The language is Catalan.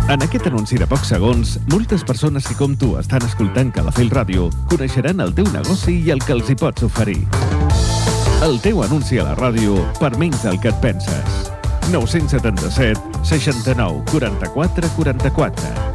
En aquest anunci de pocs segons, moltes persones que com tu estan escoltant Calafell Ràdio coneixeran el teu negoci i el que els hi pots oferir. El teu anunci a la ràdio per menys del que et penses. 977 69 44 44.